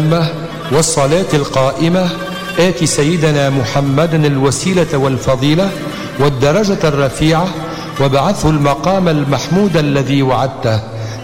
التامة والصلاة القائمة آت سيدنا محمدا الوسيلة والفضيلة والدرجة الرفيعة وابعثه المقام المحمود الذي وعدته